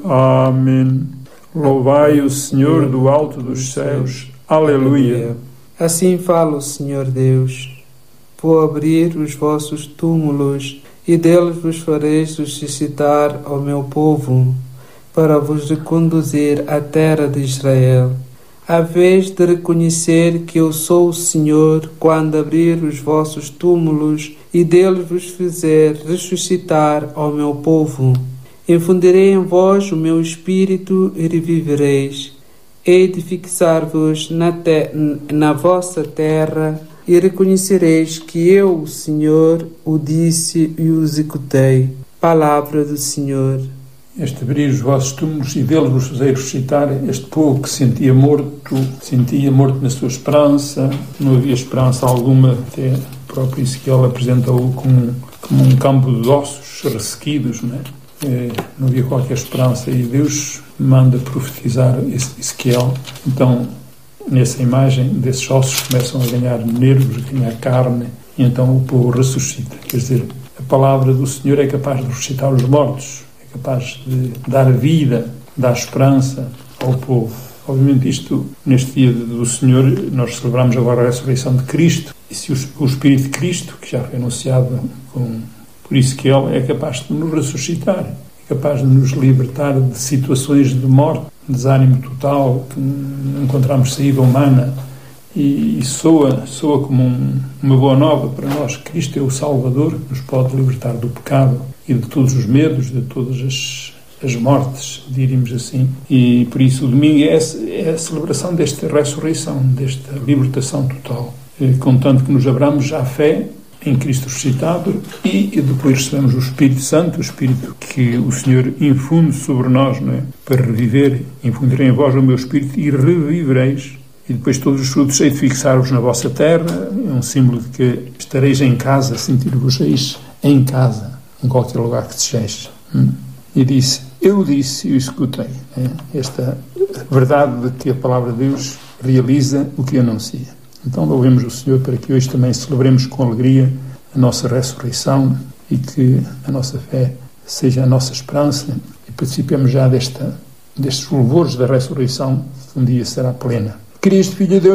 Amém. Louvai o Senhor do alto dos céus. Aleluia. Assim fala o Senhor Deus. Vou abrir os vossos túmulos e deles vos fareis ressuscitar ao meu povo, para vos reconduzir à terra de Israel. A vez de reconhecer que eu sou o Senhor, quando abrir os vossos túmulos e deles vos fizer ressuscitar ao meu povo. Infundirei em vós o meu espírito e revivereis. Hei de fixar-vos na vossa terra e reconhecereis que eu, o Senhor, o disse e o executei. Palavra do Senhor. Este abrir os vossos túmulos e deles vos fazer ressuscitar, este povo que sentia morto na sua esperança, não havia esperança alguma, até o próprio Ezequiel apresentou-o como um campo de ossos ressequidos, não é? Não havia qualquer esperança, e Deus manda profetizar Ezequiel. Então, nessa imagem, desses ossos começam a ganhar nervos, a ganhar carne, e então o povo ressuscita. Quer dizer, a palavra do Senhor é capaz de ressuscitar os mortos, é capaz de dar vida, dar esperança ao povo. Obviamente isto, neste dia do Senhor, nós celebramos agora a ressurreição de Cristo, e se o Espírito de Cristo, que já foi anunciado por Ezequiel, é capaz de nos ressuscitar, é capaz de nos libertar de situações de morte, de desânimo total, que não encontramos saída humana, e soa como uma boa nova para nós. Cristo é o Salvador que nos pode libertar do pecado e de todos os medos, de todas as mortes, diríamos assim. E por isso o domingo é a celebração desta ressurreição, desta libertação total, contanto que nos abramos à fé em Cristo ressuscitado, e depois recebemos o Espírito Santo, o Espírito que o Senhor infunde sobre nós, não é? Para reviver. Infundirei em vós o meu Espírito e revivereis. E depois todos os frutos hei de fixar-vos na vossa terra. É um símbolo de que estareis em casa, sentir-vos-eis em casa, em qualquer lugar que sejais. E disse, eu disse e o escutei. Esta verdade de que a palavra de Deus realiza o que anuncia. Então louvemos o Senhor para que hoje também celebremos com alegria a nossa ressurreição e que a nossa fé seja a nossa esperança e participemos já destes louvores da ressurreição que um dia será plena. Cristo, Filho de Deus,